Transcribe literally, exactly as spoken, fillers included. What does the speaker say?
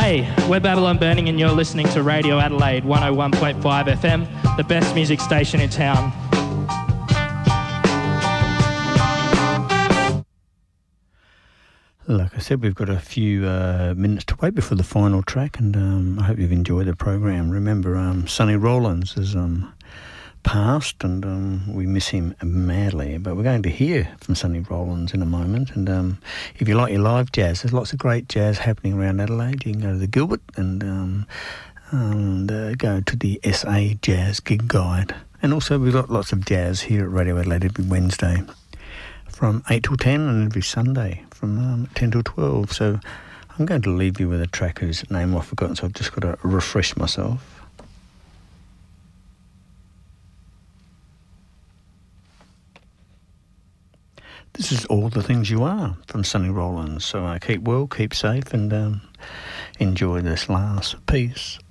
Hey, we're Babylon Burning and you're listening to Radio Adelaide one oh one point five F M, the best music station in town. Like I said, we've got a few uh, minutes to wait before the final track, and um, I hope you've enjoyed the program. Remember, um, Sonny Rollins has um, passed, and um, we miss him madly, but we're going to hear from Sonny Rollins in a moment. And um, if you like your live jazz, there's lots of great jazz happening around Adelaide. You can go to the Gilbert and, um, and uh, go to the S A Jazz Gig Guide. And also we've got lots of jazz here at Radio Adelaide every Wednesday from eight till ten, and every Sunday from um, ten till twelve. So I'm going to leave you with a track whose name I've forgotten, so I've just got to refresh myself. This is All the Things You Are from Sonny Rollins. So uh, keep well, keep safe, and um, enjoy this last piece.